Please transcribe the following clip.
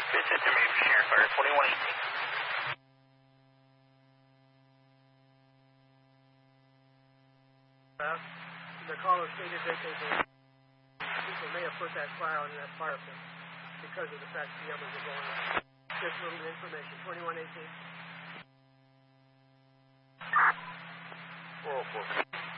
Good system ready for Sharon Fire 2118. The caller stated that people may have put that fire on that fire pit because of the fact the embers are going up. Just a little information. 2118. 404.